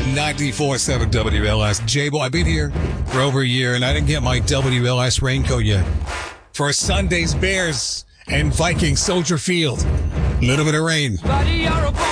94.7 WLS. J-Bo, I've been here for over a year, and I didn't get my WLS raincoat yet. For Sunday's Bears and Vikings, Soldier Field. A little bit of rain.